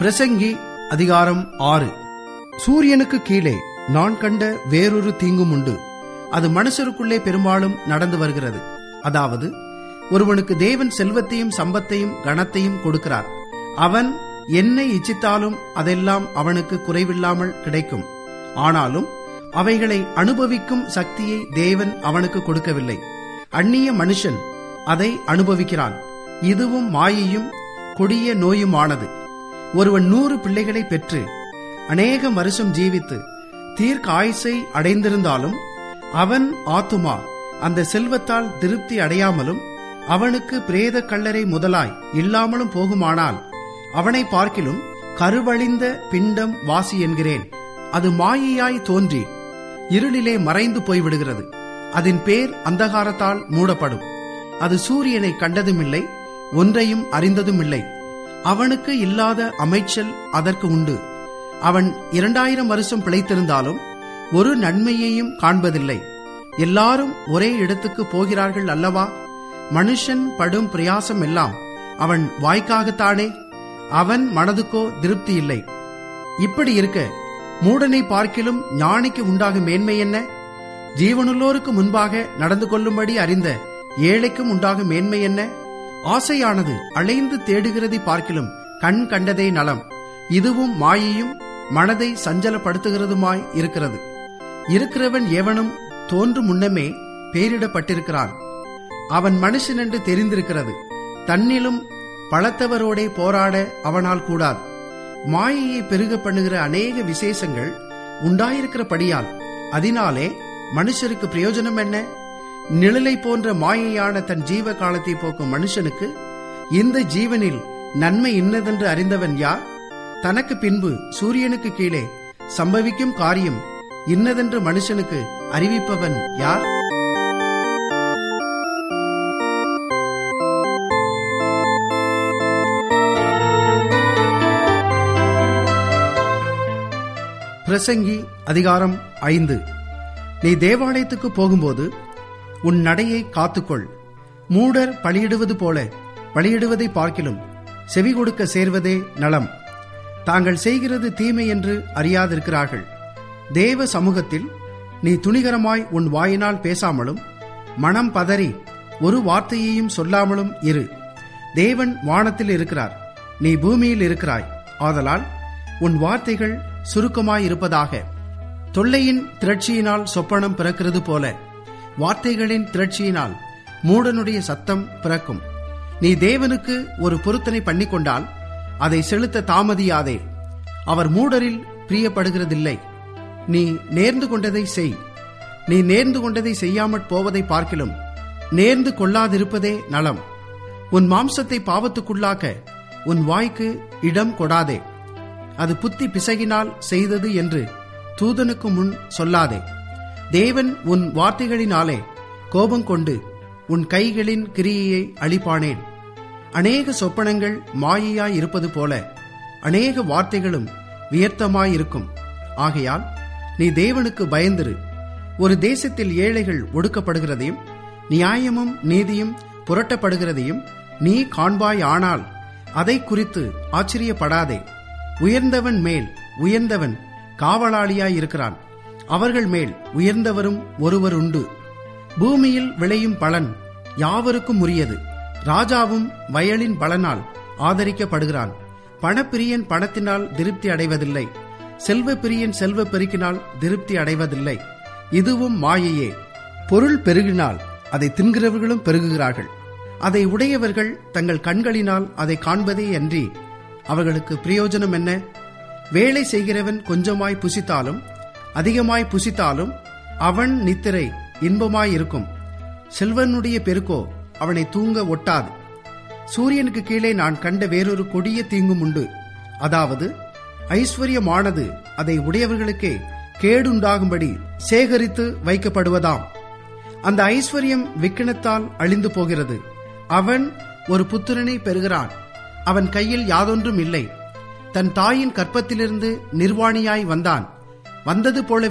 பிரசங்கி அதிகாரம் 6. சூரியனுக்கு கீழே நான் கண்ட வேறொரு தீங்கும் உண்டு. அது மனுஷருக்குள்ளே பெரும்பாலும் நடந்து வருகிறது. அதாவது, ஒருவனுக்கு தேவன் செல்வத்தையும் சம்பத்தையும் கனத்தையும் கொடுக்கிறார். அவன் என்னை இச்சித்தாலும் அதெல்லாம் அவனுக்கு குறைவில்லாமல் கிடைக்கும். ஆனாலும் அவைகளை அனுபவிக்கும் சக்தியை தேவன் அவனுக்கு கொடுக்கவில்லை. அந்நிய மனுஷன் அதை அனுபவிக்கிறான். இதுவும் மாயையும் கொடிய நோயுமானது. ஒருவன் 100 பிள்ளைகளை பெற்று அநேக வருஷம் ஜீவித்து தீர்க்க ஆயுசை அடைந்திருந்தாலும் அவன் ஆத்துமா அந்த செல்வத்தால் திருப்தி அடையாமலும் அவனுக்கு பிரேத கல்லறை முதலாய் இல்லாமலும் போகுமானால் அவனை பார்க்கிலும் கருவழிந்த பிண்டம் வாசி என்கிறேன். அது மாயையாய் தோன்றி இருளிலே மறைந்து போய்விடுகிறது. அதன் பேர் அந்தகாரத்தால் மூடப்படும். அது சூரியனை கண்டதுமில்லை, ஒன்றையும் அறிந்ததுமில்லை. அவனுக்கு இல்லாத அமைச்சல் அதற்கு உண்டு. அவன் 2000 வருஷம் பிழைத்திருந்தாலும் ஒரு நன்மையையும் காண்பதில்லை. எல்லாரும் ஒரே இடத்துக்கு போகிறார்கள் அல்லவா? மனுஷன் படும் பிரயாசம் எல்லாம் அவன் வாய்க்காகத்தானே, அவன் மனதுக்கோ திருப்தி இல்லை. இப்படி இருக்க மூடனை பார்க்கிலும் ஞானிக்கு உண்டாகும் மேன்மை என்ன? ஜீவனுள்ளோருக்கு முன்பாக நடந்து கொள்ளும்படி அறிந்த ஏழைக்கும் உண்டாகும் மேன்மை என்ன? ஆசையானது அலைந்து தேடுகிறதை பார்க்கிலும் கண் கண்டதே நலம். இதுவும் மாயையும் மனதை சஞ்சலப்படுத்துகிறதுமாய் இருக்கிறது. இருக்கிறவன் எவனும் தோன்றும் முன்னமே பேரிடப்பட்டிருக்கிறான். அவன் மனுஷன் என்று தெரிந்திருக்கிறது. தன்னிலும் பலத்தவரோடே போராட அவனால் கூடாது. மாயையை பெருக பண்ணுகிற அநேக விசேஷங்கள் உண்டாயிருக்கிறபடியால் அதனாலே மனுஷருக்கு பிரயோஜனம் என்ன? நிழலை போன்ற மாயையான தன் ஜீவ காலத்தை போக்கும் மனுஷனுக்கு இந்த ஜீவனில் நன்மை இன்னதென்று அறிந்தவன் யார்? தனக்கு பின்பு சூரியனுக்கு கீழே சம்பவிக்கும் காரியம் இன்னதென்று மனுஷனுக்கு அறிவிப்பவன் யார்? பிரசங்கி அதிகாரம் 5. நீ தேவாலயத்துக்கு போகும்போது உன் நடையை காத்துக்கொள். மூடர் பலியிடுவது போல பலியிடுவதை பார்க்கிலும் செவி கொடுக்க சேர்வதே நலம். தாங்கள் செய்கிறது தீமை என்று அறியாதிருக்கிறார்கள். தேவ சமூகத்தில் நீ துணிகரமாய் உன் வாயினால் பேசாமலும் மனம் பதறி ஒரு வார்த்தையையும் சொல்லாமலும் இரு. தேவன் வானத்தில் இருக்கிறார், நீ பூமியில் இருக்கிறாய். ஆதலால் உன் வார்த்தைகள் சுருக்கமாயிருப்பதாக. தொல்லையின் திரட்சியினால் சொப்பனம் பிறக்கிறது போல வார்த்தைகளின் திரட்சியினால் மூடனுடைய சத்தம் பிறக்கும். நீ தேவனுக்கு ஒரு பொருத்தனை பண்ணிக்கொண்டால் அதை செலுத்த தாமதியாதே. அவர் மூடரில் பிரியப்படுகிறதில்லை. நீ நேர்ந்து கொண்டதை செய். நீ நேர்ந்து கொண்டதை செய்யாமற் போவதை பார்க்கிலும் நேர்ந்து கொள்ளாதிருப்பதே நலம். உன் மாம்சத்தை பாவத்துக்குள்ளாக்க உன் வாய்க்கு இடம் கொடாதே. அது புத்தி பிசகினால் செய்தது என்று தூதனுக்கு முன் சொல்லாதே. தேவன் உன் வார்த்தைகளினாலே கோபம் கொண்டு உன் கைகளின் கிரியையை அழிப்பானேன். அநேக சொப்பனங்கள் மாயையாய் இருப்பது போல அநேக வார்த்தைகளும் வியர்த்தமாயிருக்கும். ஆகையால் நீ தேவனுக்கு பயந்திரு. ஒரு தேசத்தில் ஏழைகள் ஒடுக்கப்படுகிறதையும் நியாயமும் நீதியும் புரட்டப்படுகிறதையும் நீ காண்பாய். ஆனால் அதை குறித்து ஆச்சரியப்படாதே. உயர்ந்தவன் மேல் உயர்ந்தவன் காவலாளியாயிருக்கிறான். அவர்கள் மேல் உயர்ந்தவரும் ஒருவர் உண்டு. பூமியில் விளையும் பலன் யாவருக்கும் உரியது. ராஜாவும் வயலின் பலனால் ஆதரிக்கப்படுகிறான். பணப்பிரியன் பணத்தினால் திருப்தி அடைவதில்லை. செல்வ பிரியன் செல்வ பெருக்கினால் திருப்தி அடைவதில்லை. இதுவும் மாயையே. பொருள் பெருகினால் அதை தின்கிறவர்களும் பெருகுகிறார்கள். அதை உடையவர்கள் தங்கள் கண்களினால் அதை காண்பதே அன்றி அவர்களுக்கு பிரயோஜனம் என்ன? வேலை செய்கிறவன் கொஞ்சமாய் புசித்தாலும் அதிகமாய் புசித்தாலும் அவன் நித்திரை இன்பமாயிருக்கும். செல்வனுடைய பெருக்கோ அவனை தூங்க ஒட்டாது. சூரியனுக்கு கீழே நான் கண்ட வேறொரு கொடிய தீங்கும் உண்டு. அதாவது, ஐஸ்வர்யமானது அதை உடையவர்களுக்கே கேடுண்டாகும்படி சேகரித்து வைக்கப்படுவதாம். அந்த ஐஸ்வர்யம் விக்கினத்தால் அழிந்து போகிறது. அவன் ஒரு புத்திரனை பெறுகிறான். அவன் கையில் யாதொன்றும் இல்லை. தன் தாயின் கற்பத்திலிருந்து நிர்வாணியாய் வந்தான். வந்தது போல